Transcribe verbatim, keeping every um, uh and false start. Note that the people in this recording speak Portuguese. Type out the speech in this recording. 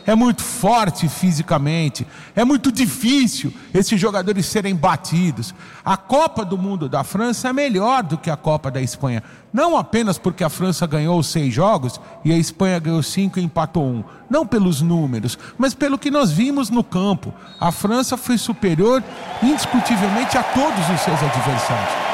é muito forte fisicamente, é muito difícil esses jogadores serem batidos. A Copa do Mundo da França é melhor do que a Copa da Espanha, não apenas porque a França ganhou seis jogos e a Espanha ganhou cinco e empatou um, não pelos números, mas pelo que nós vimos no campo. A França foi superior indiscutivelmente a todos os seus adversários.